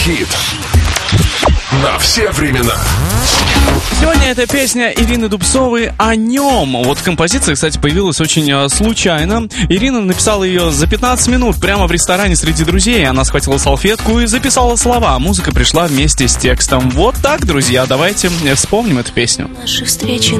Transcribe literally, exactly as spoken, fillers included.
Хит на все времена. Сегодня эта песня Ирины Дубцовой «О нем». Вот композиция, кстати, появилась очень э, случайно. Ирина написала ее за пятнадцать минут прямо в ресторане среди друзей. Она схватила салфетку и записала слова. Музыка пришла вместе с текстом. Вот так, друзья, давайте вспомним эту песню. Наши встречи